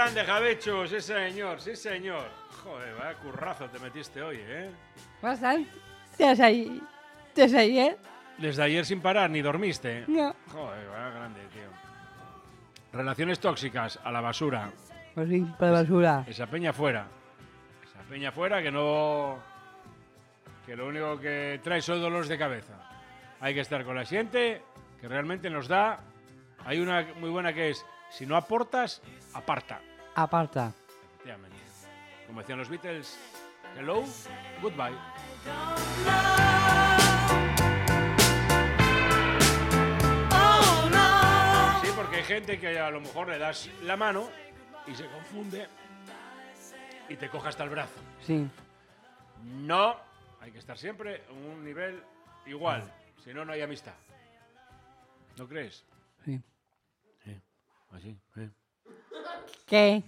grande, Javecho! Sí, señor, sí, señor. Joder, vaya currazo te metiste hoy, ¿eh? Bastante. ¿Desde ayer? Desde ayer sin parar, ni dormiste. No. Joder, vaya grande, tío. Relaciones tóxicas, a la basura. Pues sí, para la basura. Esa peña fuera. Esa peña fuera que no... Que lo único que trae son dolores de cabeza. Hay que estar con la gente que realmente nos da... Hay una muy buena que es, si no aportas, aparta. Aparta. Efectivamente. Como decían los Beatles, hello, goodbye. Sí, porque hay gente que a lo mejor le das la mano y se confunde y te coge hasta el brazo. Sí. No, hay que estar siempre en un nivel igual, si no, no hay amistad. ¿No crees? Sí. Sí, así, ¿Qué?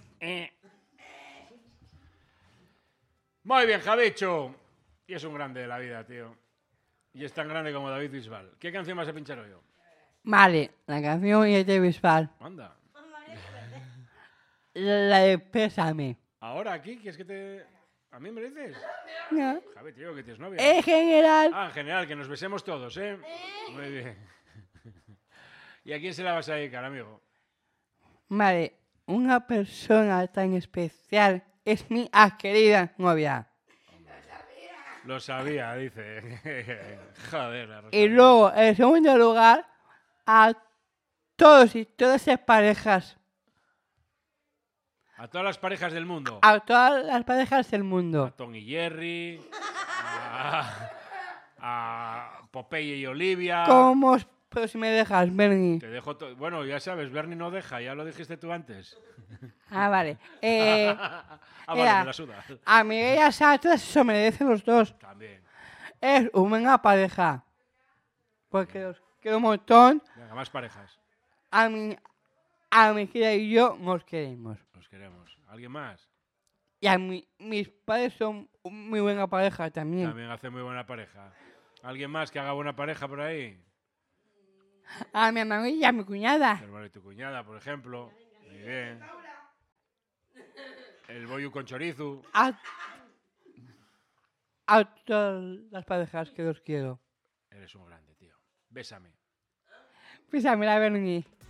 Muy bien, Javicho. Y es un grande de la vida, tío. Y es tan grande como David Bisbal. ¿Qué canción vas a pinchar hoy? Vale, la canción es de Bisbal. Anda. La de Pésame. Ahora aquí, ¿quieres que te...? ¿A mí me dices? No. Javi, tío, que tienes novia. En general. Ah, en general, que nos besemos todos, ¿eh? Muy bien. ¿Y a quién se la vas a dedicar, amigo? Vale, una persona tan especial es mi querida novia. Lo sabía, dice. Joder, la Y Rosalía. luego, en segundo lugar, a todos y todas las parejas. A todas las parejas del mundo. A todas las parejas del A mundo. Tom y Jerry. A Popeye y Olivia. ¿Cómo? Pero si me dejas, Bernie. Te dejo todo. Bueno, ya sabes, Bernie no deja, ya lo dijiste tú antes. Ah, vale. Vale, me la suda. A Miguel y a Satra se merecen los dos. También. Es una buena pareja. Porque los quiero un montón. Venga, más parejas. A mi querida y yo nos queremos. Los queremos. ¿Alguien más? Y mis padres son muy buena pareja también. También hace muy buena pareja. ¿Alguien más que haga buena pareja por ahí? A mi hermano y a mi cuñada. Tu hermano y tu cuñada, por ejemplo. Muy bien. El boyu con chorizo. A todas las parejas que los quiero. Eres un grande, tío. Bésame. Písame la Bernie.